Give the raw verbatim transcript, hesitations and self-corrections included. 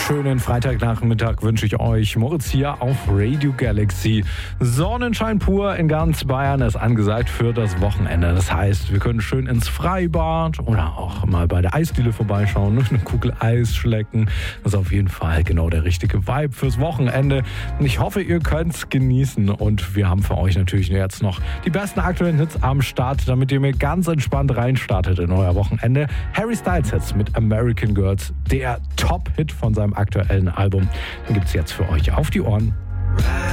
schönen Freitagnachmittag wünsche ich euch. Moritz hier auf Radio Galaxy. Sonnenschein pur in ganz Bayern ist angesagt für das Wochenende. Das heißt, wir können schön ins Freibad oder auch mal bei der Eisdiele vorbeischauen, eine Kugel Eis schlecken. Das ist auf jeden Fall genau der richtige Vibe fürs Wochenende. Und ich hoffe, ihr könnt es genießen. Und wir haben für euch natürlich jetzt noch die besten aktuellen Hits am Start, damit ihr mir ganz entspannt reinstartet in euer Wochenende. Harry Styles jetzt mit American Girls, der Top-Hit von seinem aktuellen Album. Den gibt es jetzt für euch auf die Ohren.